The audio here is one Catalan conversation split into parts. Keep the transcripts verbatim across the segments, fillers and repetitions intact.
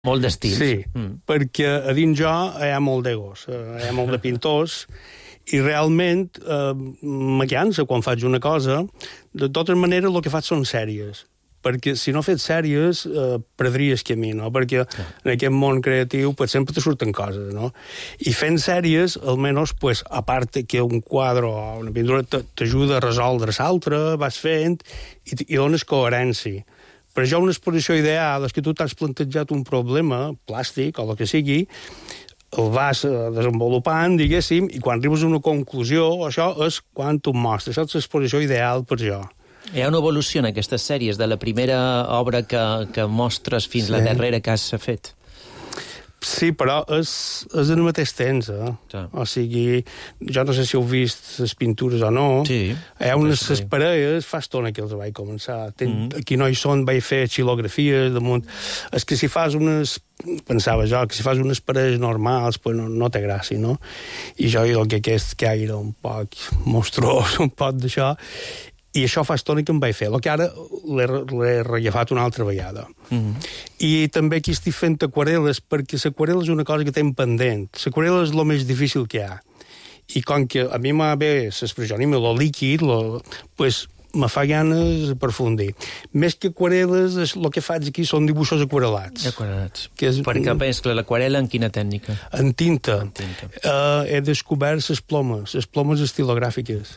Molt d'estils. Sí, mm. perquè a dins jo hi ha molt d'egos, hi ha molt de pintors, i realment eh, me cansa quan faig una cosa. De totes maneres, el que faig són sèries, perquè si no fes sèries eh, perdries camí, no? Perquè sí. En aquest món creatiu pues, sempre te surten coses, no? I fent sèries, almenys, pues, a part que un quadre o una pintura t'ajuda a resoldre l'altre, vas fent i, i dones coherència. Per això una exposició ideal és que tu t'has plantejat un problema plàstic o el que sigui, el vas desenvolupant, diguéssim, i quan arribes a una conclusió, això és quan tu mostres. Això és l'exposició ideal per jo. Hi ha una evolució en aquestes sèries, de la primera obra que, que mostres fins sí. la darrera que has fet. Sí, però és, és en el mateix temps, eh? Sí. O sigui, jo no sé si heu vist les pintures o no. Sí. Hi ha unes les parelles, fa estona que els vaig començar. Ten, mm -hmm. Aquí no hi són, vaig fer xilografies damunt. És que si fas unes... Pensava jo, que si fas unes parelles normals, pues no, no té gràcia, no? I jo dic que aquest que era un poc monstruós, un poc d'això, i això fa estona que em vaig fer. El que ara l'he rellefat una altra vegada. Mm -hmm. I també aquí estic fent aquarel·les, perquè l'aquarel·la és una cosa que tenim pendent. L'aquarel·la és el més difícil que hi ha. I com que a mi m'ha bé l'expressió, el líquid, lo, pues, me fa ganes de aprofundir. Més que aquarel·les, el que faig aquí són dibuixos aquarel·lats. Aquarel·lats. És... Per què mescla l'aquarel·la en quina tècnica? En tinta. En tinta. Uh, he descobert les plomes, les plomes estilogràfiques,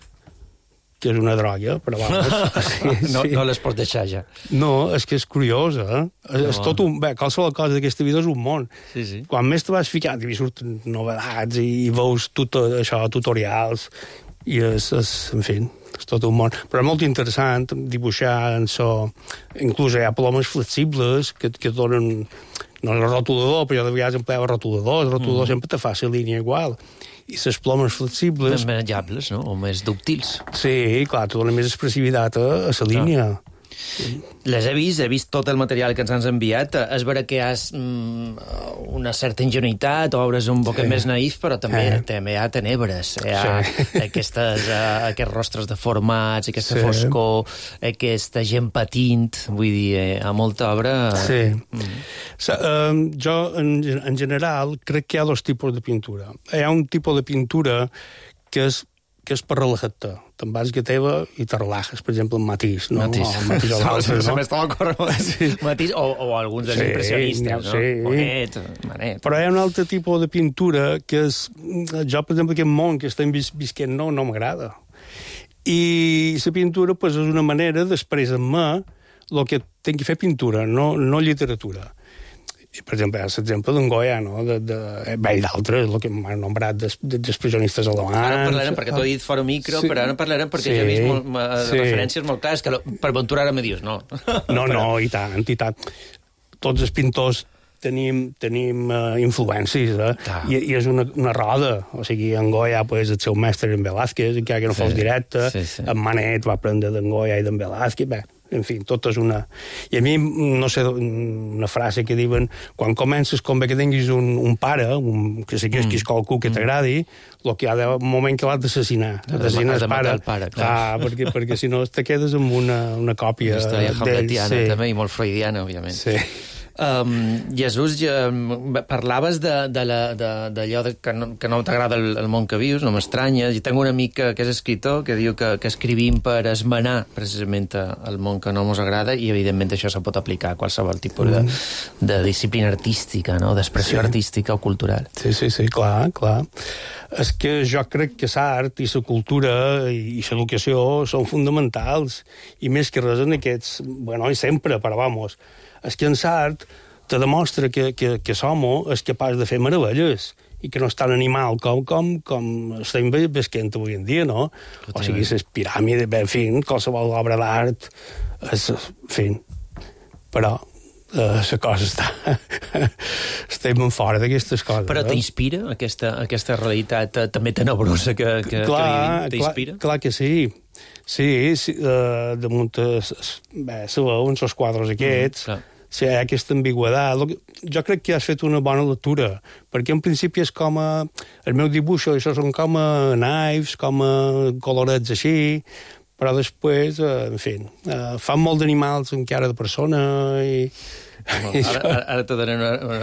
que és una droga, però vamos. Sí, no, sí. no les pots deixar ja. No, és que és curiós, eh? No. És tot un... Bé, qualsevol cosa d'aquesta vida és un món. Sí, sí. Quan més te vas ficant i surten novedats i veus tot això, tutorials, i és, és en fi, és tot un món. Però és molt interessant dibuixar en so... Inclús hi ha plomes flexibles que, que donen... No és el rotulador, però jo de vegades empleava rotulador. El rotulador mm. sempre te fa la línia igual. I les plomes flexibles... Més manejables, no? O més dúctils. Sí, clar, te dona més expressivitat a, a la línia. Sí. Les he vist, he vist tot el material que ens has enviat. És vera que has mm, una certa ingenuïtat, obres un poc sí. més naïf, però també, eh. també hi ha tenebres. Hi ha sí. aquestes, uh, aquests rostres deformats, aquesta sí. foscor, aquesta gent patint. Vull dir, eh, a molta obra... Sí. Mm. So, um, jo, en, en general, crec que hi ha dos tipus de pintura. Hi ha un tipus de pintura que és que és per relajar-te. Te'n vas a teva i te relajes, per exemple, en Matís, no? Matís. O Matís o l'altre, no? Se m'estava corrent. Sí. Matís, o, o alguns dels sí, impressionistes, no? Sí. Bonet, Manet. Però hi ha un altre tipus de pintura que és... Jo, per exemple, aquest món que estem vis visquent no, no m'agrada. I la pintura, pues, és una manera d'expressar-me el que tinc que fer pintura, no, no literatura. Per exemple, hi ha l'exemple d'en Goya, no? De, de, bé, i d'altres, el que m'han nombrat d'expressionistes alemanys... Ara en parlarem, perquè t'ho he dit fora micro, sí. però ara en parlarem perquè sí. ja he vist molt, sí. referències molt clares, que per Ventura ara me dius, no. No, no, i tant, i tant. Tots els pintors tenim, tenim uh, influències, eh? I, i és una, una roda. O sigui, en Goya, pues, el seu mestre en Velázquez, encara que no sí. fos directe, sí, sí. en Manet va aprendre d'en Goya i d'en Velázquez, bé, en fi, tot és una... I a mi, no sé, una frase que diuen quan comences, com bé que tinguis un, un pare, un, que siguis mm. qualcú que t'agradi, el que hi ha un moment que l'has d'assassinar. Assassinar el pare. El pare, clar. clar perquè, perquè si no te quedes amb una, una còpia d'ell. Una història hamletiana, sí. també, i molt freudiana, òbviament. Sí. Um, Jesús, ja, parlaves d'allò que no, que no t'agrada el, el món que vius, no m'estranya. Jo tinc un amic que, que és escriptor que diu que, que escrivim per esmenar precisament el món que no ens agrada, i evidentment això se pot aplicar a qualsevol tipus de, de disciplina artística, no? D'expressió sí. artística o cultural. Sí, sí, sí, clar, clar. És que jo crec que l'art i la cultura i, i l'educació són fonamentals, i més que res en aquests... Bueno, i sempre, però vamos... És que en l'art te demostra que, que, que l'home és capaç de fer meravelles i que no és tan animal com, com, com estem vesquent avui en dia, no? O sigui, les piràmides, en fi, qualsevol obra d'art, en fi, però la uh, cosa està... estem fora d'aquestes coses. Però t'inspira aquesta, aquesta realitat també tenebrosa que, que, clar, que t'inspira? Clar, clar que sí. Sí, sí uh, damunt bé, se veuen els quadres aquests, mm, sí, hi ha aquesta ambigüedat. Jo crec que has fet una bona lectura, perquè en principi és com a... El meu dibuix, això són com a naifs, com a colorets així, però després, eh, en fi, eh, fan molt d'animals amb cara de persona i, Ara, ara, ara te donaré una, una,